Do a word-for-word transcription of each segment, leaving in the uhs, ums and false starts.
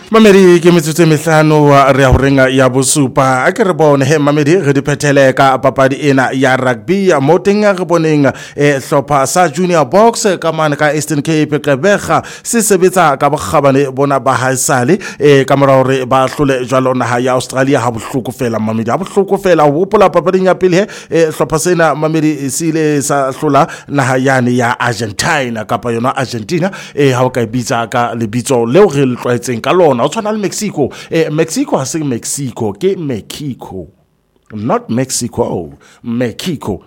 Mamedi ke metsotso e mehlano wa re ya ho renga ya bosupa a ke re bone he mamedi re di phethele ka papadi ena ya rugby mo teng re boneng e hlopha sa Junior Box ka mane ka Eastern Cape Gqeberha se sebetsa ka bokgabane bona ba haisale e ka mora hore ba hlole jwalo naha ya Australia ha bohloko fela mamedi ha bohloko fela ho hopola papading ya pele he hlopha sena mamedi sile sa hlola naha yane ya Argentina kapa yona Argentina e ha o ka bitsa ka lebitso leo re le tlwaetseng ka lona o tshwana le Mexico eh, Mexico ha se Mexico ke Mexico not Mexico Mexico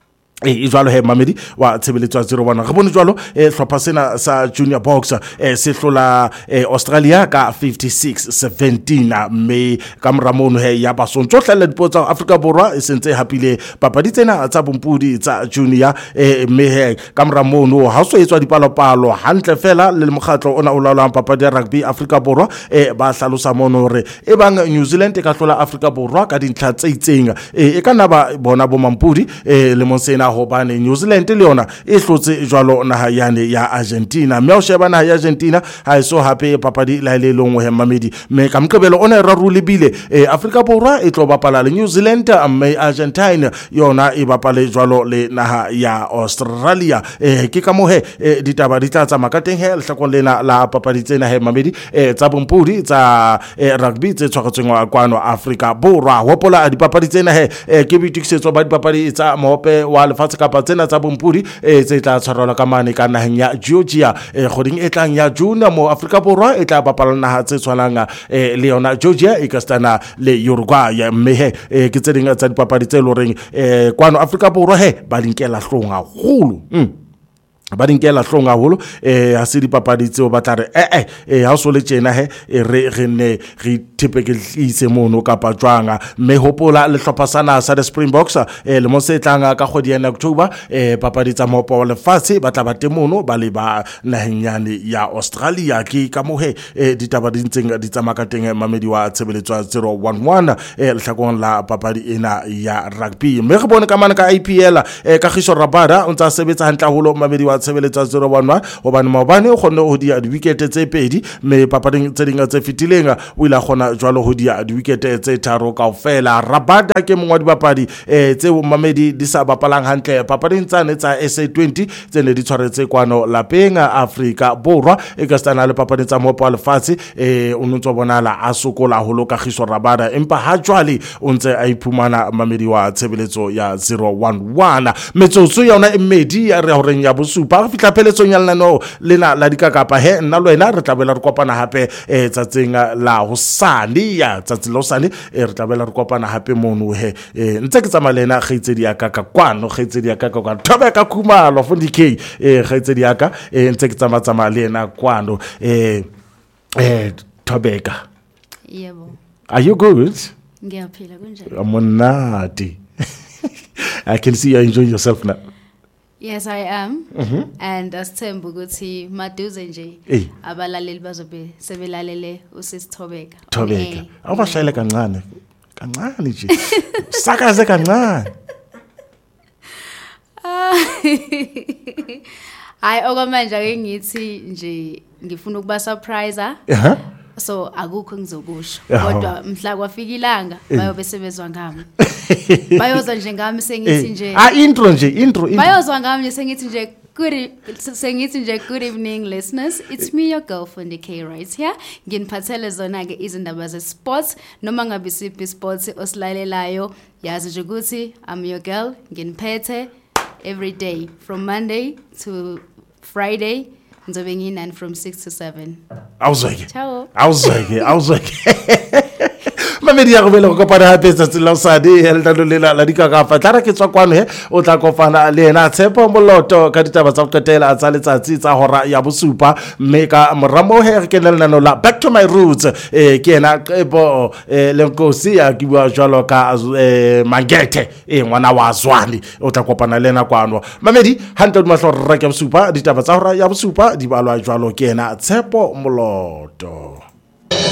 e jwalo he mamedi wa tshebeletso ya zero one re bone jwalo e hlopha sena sa Junior Box e se hlola Australia ka fifty-six seventeen me ka moramono he ya basong tsohlella dipuo tsa Afrika Borwa e sentse hapile papadi tsena tsa bompudi tsa Junior e me he ka moramono ha so etswa dipalopalo hantle fela le mokgatlo ona o laolang papadi ya rugby Afrika Borwa e ba hlalosa mono hore e bang New Zealand e ka hlola Afrika Borwa ka dintlha tse itseng e ka nna ba bona bo mampudi e le monsena hobane New Zealand le yona e hlotse jwalo naha yane ya Argentina mme o sheba naha ya Argentina ha eso hape papadi la ile longwe he mamedi me ka mqebelo ona e rarule bile e Afrika Borwa e tlo bapala le New Zealand mme Argentina yona e bapale jwalo le naha ya Australia e ke ka mohe ditaba di tla tsama ka teng he lehlakong lena la papadi tsena he mamedi e tsa bompudi tsa rugby tse tshwaretsweng kwano Afrika Borwa hopola dipapadi tsena he ke boitikisetso ba dipapadi tsa mohope wa lefatshe kapa tsena tsa bompudi e tse tla tshwarelwa ka mane ka naheng ya Georgia e kgoding e tlang ya June mo Afrika Borwa e tla bapala naha tse tshwanang le yona Georgia e ka stana le Uruguay mme he ke tse ding tsa dipapadi tse loreng e kwano Afrika Borwa he ba dinkela hlonga holo mm. ba dinkela hlonga holo eh ha se dipapadi tseo ba tla re eh eh ha o so le tjena he re re ne re typically mono kapa jwanga me hopola le hlopha sana sa the Springboks eh le mo se tlanga ka kgwedi ya October eh papadi tsa mopo le fatshe ba tla ba temono ba le ba nahenyane ya Australia ke ka mohe eh ditaba di ntseng di tsamaka teng mamedi wa tshebeletso zero one one eh lehlakong la papadi ena ya rugby me re bone ka mana ka I P L eh ka Kgiso Rabada o ntsa sebetsa hantle holo mamedi wa tshebeletso zero one one hobane maobane o kgonne ho dia di wicket tse pedi me papading tse dinga tse fitileng o ila khona jwalo ho dia di wicket tse tharo kaofela Rabada ke mongwa di bapadi eh tse mamedi di sa bapalang hantle papading tsane tsa S A twenty tse ne di tshwaretse kwano lapeng Afrika Borwa e ka stana le papading tsa mopo lefatshe eh o ntse bonala a sokola holo ka Kgiso Rabada empa ha jwale o ntse a iphumana mamedi wa tshebeletso ya zero one one metsotso yona e mmedi ya re horeng ya bosupa ba fitla peletsong ya lenano lena la dikakapa he nna le wena re tlabela re kopana hape eh tsatsing la hosane ya tsatsi la hosane e re tlabela re kopana hape mono he ntse ke tsama lena kgaitsedi ya ka ka kwano kgaitsedi ya ka ka kwano thobe ka khumalo fondi k eh kgaitsedi ya ka eh ntse ke tsama tsama lena kwano eh eh thobeka yebo are you good ngiyaphila kunjani amonati I can see you enjoying yourself now. Yes, I am. Mm-hmm. And asithemba ukuthi maduze nje hey. Abalaleli bazobe sebelalele usisithobeka. Thobeka. Awubashayela kancane. Kancane nje. Sakaze kancane. Hayi okwamanje ake ngithi nje ngifuna ukuba surpriser. Uh-huh. So akukho ngizokusho kodwa mhla kwafika ilanga bayobe sebezwa ngami bayoza nje ngami sengithi nje ah intro nje intro bayozwa ngami nje sengithi nje good sengithi nje good evening listeners, it's me your girlfriend K right here nginiphathele zona ke izindaba ze sports noma ngabe siphi sports osilalelayo yazi nje ukuthi I'm your girl nginiphethe every day from Monday to Friday ngizobe nginani from six to seven. Awuzweke. Ciao. Awuzweke, awuzweke. Mamedi ya go bela go kopana hape tsa tsela usadi helda lela la dikakafa tla re ke tswa kwano he o tla kopana le ena Tshepo Moloto ka ditaba tsa go qetela tsa letsatsi tsa hora ya bosupa mme ka moramo he re ke lenano la back to my roots eh ke ena Qebo eh lenkosi ya ke bua jwalo ka eh Mangete eh ngwana wa Zwani o tla kopana le ena kwano Mamedi hantle mahlo re ke bosupa ditaba tsa hora ya bosupa di balwa jwalo ke ena Tshepo Moloto.